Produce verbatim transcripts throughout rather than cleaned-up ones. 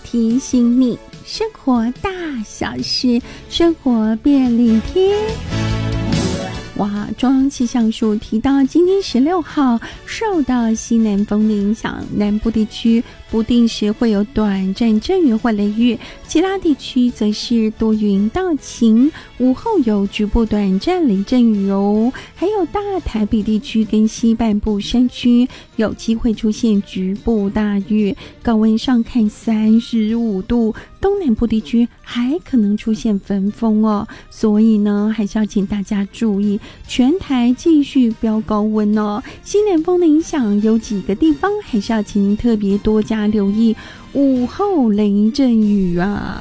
提醒你，生活大小事，生活便利贴。哇，中央气象署提到，今天十六号受到西南风的影响，南部地区不定时会有短暂阵雨或雷雨，其他地区则是多云到晴，午后有局部短暂雷阵雨哦。还有大台北地区跟西半部山区有机会出现局部大雨，高温上看三十五度，东南部地区还可能出现焚风哦。所以呢，还是要请大家注意，全台继续飙高温哦。西南风的影响有几个地方，还是要请您特别多加留意午后雷阵雨啊。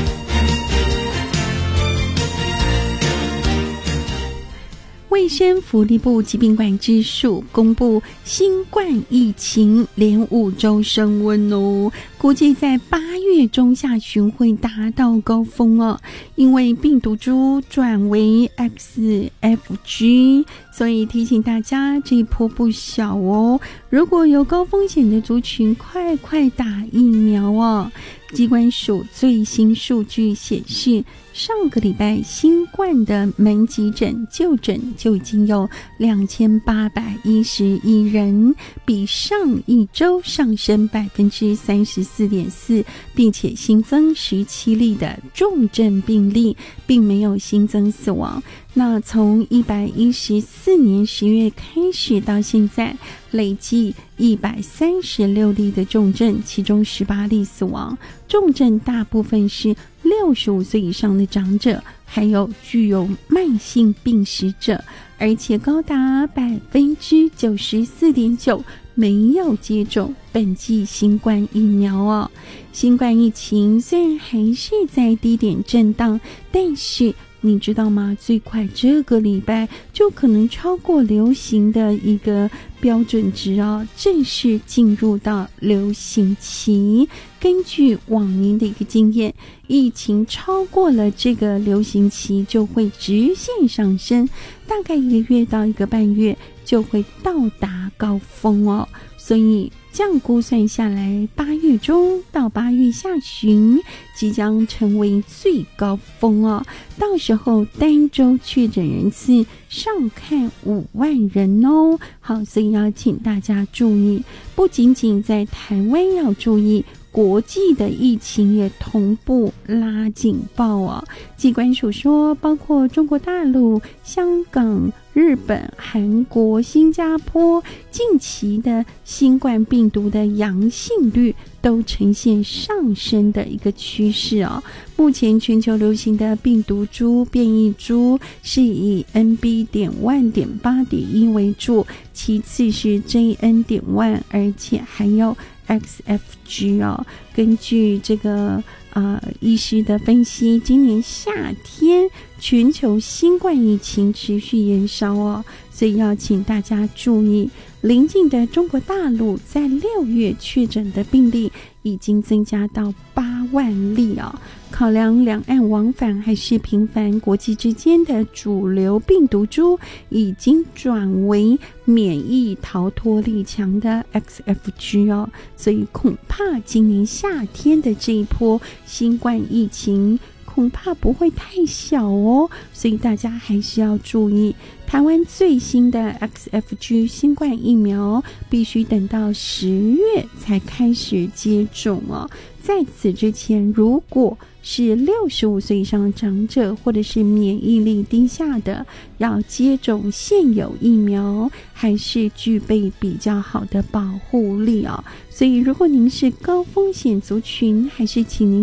卫生福利部疾病管制署公布，新冠疫情连五周升温哦，估计在八月中下旬会达到高峰哦。因为病毒株转为 X F G， 所以提醒大家这一波不小哦。如果有高风险的族群，快快打疫苗哦。机关署最新数据显示，上个礼拜新冠的门急诊就诊就已经有两千八百一十一人，比上一周上升百分之三十四点四，并且新增十七例的重症病例，并没有新增死亡。那从一百一十四年十月开始到现在，累计一百三十六例的重症，其中十八例死亡。重症大部分是六十五岁以上的长者，还有具有慢性病史者，而且高达百分之九十四点九没有接种本季新冠疫苗哦。新冠疫情虽然还是在低点震荡，但是你知道吗？最快这个礼拜就可能超过流行的一个标准值哦，正式进入到流行期。根据往年的一个经验，疫情超过了这个流行期就会直线上升，大概一个月到一个半月就会到达高峰哦。所以这样估算下来，八月中到八月下旬即将成为最高峰哦。到时候单周确诊人次上看五万人哦。好，所以要请大家注意，不仅仅在台湾要注意，国际的疫情也同步拉警报哦。机关署说，包括中国大陆、香港、日本、韩国、新加坡，近期的新冠病毒的阳性率都呈现上升的一个趋势哦。目前全球流行的病毒株变异株是以 N B 点 一点八 点一 为主，其次是 J N 点一， 而且还有 X F G 哦。根据这个呃医师的分析，今年夏天全球新冠疫情持续延烧哦，所以要请大家注意，邻近的中国大陆在六月确诊的病例已经增加到八万例哦。考量两岸往返还是频繁，国际之间的主流病毒株已经转为免疫逃脱力强的 X F G 哦，所以恐怕今年夏天的这一波新冠疫情恐怕不会太小哦，所以大家还是要注意。台湾最新的 X F G 新冠疫苗必须等到十月才开始接种哦。在此之前，如果是六十五岁以上的长者或者是免疫力低下的，要接种现有疫苗还是具备比较好的保护力哦。所以如果您是高风险族群，还是请您